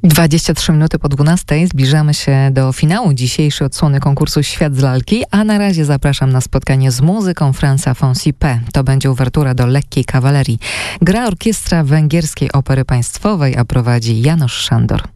23 minuty po 12 zbliżamy się do finału dzisiejszej odsłony konkursu Świat z lalki, a na razie zapraszam na spotkanie z muzyką Franza Fonsipe. To będzie uwertura do Lekkiej Kawalerii. Gra orkiestra Węgierskiej Opery Państwowej, a prowadzi Janusz Szandor.